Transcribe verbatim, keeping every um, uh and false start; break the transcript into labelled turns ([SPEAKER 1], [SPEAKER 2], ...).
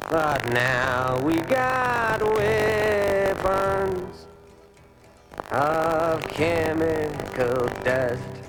[SPEAKER 1] But now we got weapons of chemical dust.